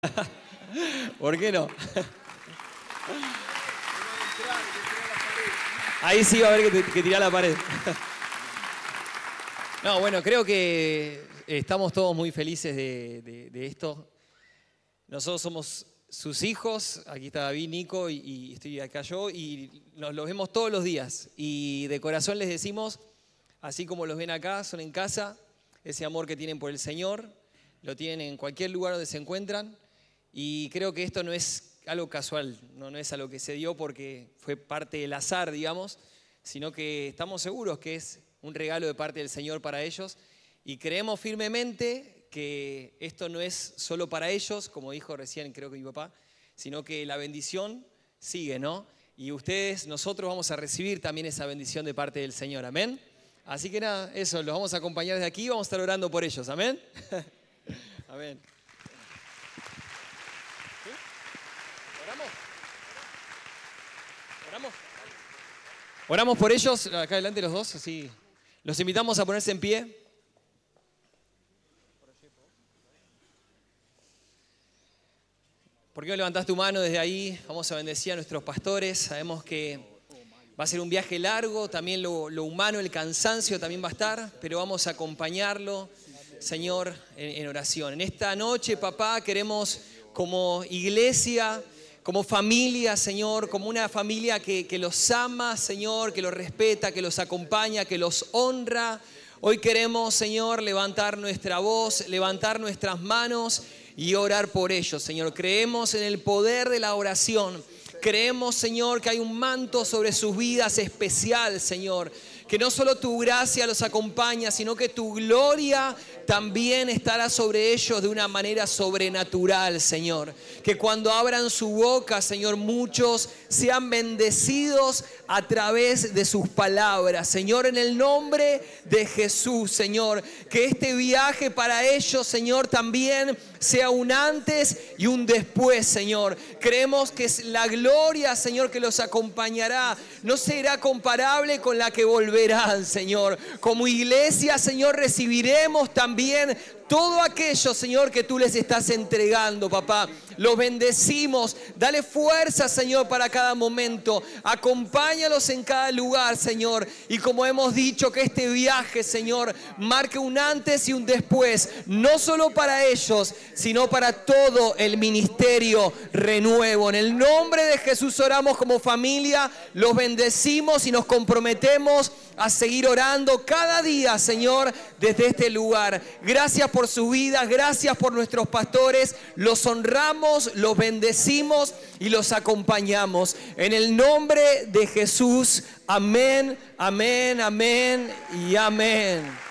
¿Por qué no? Ahí sí va a haber que tirar la pared. No, bueno, creo que estamos todos muy felices de esto. Nosotros somos sus hijos, aquí está David, Nico y estoy acá yo, y nos los vemos todos los días. Y de corazón les decimos, así como los ven acá, son en casa, ese amor que tienen por el Señor, lo tienen en cualquier lugar donde se encuentran. Y creo que esto no es algo casual, no es algo que se dio porque fue parte del azar, digamos, sino que estamos seguros que es un regalo de parte del Señor para ellos y creemos firmemente que esto no es solo para ellos, como dijo recién creo que mi papá, sino que la bendición sigue, ¿no? Y ustedes, nosotros vamos a recibir también esa bendición de parte del Señor, ¿amén? Así que nada, eso, los vamos a acompañar desde aquí y vamos a estar orando por ellos, ¿amén? Amén. Oramos por ellos, acá adelante los dos, así. Los invitamos a ponerse en pie. ¿Por qué no levantás tu mano desde ahí? Vamos a bendecir a nuestros pastores. Sabemos que va a ser un viaje largo, también lo humano, el cansancio también va a estar, pero vamos a acompañarlo, Señor, en oración. En esta noche, papá, queremos como iglesia, como familia, Señor, como una familia que los ama, Señor, que los respeta, que los acompaña, que los honra. Hoy queremos, Señor, levantar nuestra voz, levantar nuestras manos y orar por ellos, Señor. Creemos en el poder de la oración. Creemos, Señor, que hay un manto sobre sus vidas especial, Señor. Que no solo tu gracia los acompaña, sino que tu gloria también estará sobre ellos de una manera sobrenatural, Señor. Que cuando abran su boca, Señor, muchos sean bendecidos a través de sus palabras. Señor, en el nombre de Jesús, Señor, que este viaje para ellos, Señor, también sea un antes y un después, Señor. Creemos que la gloria, Señor, que los acompañará no será comparable con la que volverán, Señor. Como iglesia, Señor, recibiremos también todo aquello, Señor, que tú les estás entregando, papá. Los bendecimos. Dale fuerza, Señor, para cada momento. Acompáñalos en cada lugar, Señor. Y como hemos dicho, que este viaje, Señor, marque un antes y un después. No solo para ellos, sino para todo el ministerio Renuevo. En el nombre de Jesús oramos como familia. Los bendecimos y nos comprometemos a seguir orando cada día, Señor, desde este lugar. Gracias por su vida, gracias por nuestros pastores. Los honramos, los bendecimos y los acompañamos. En el nombre de Jesús, amén, amén, amén y amén.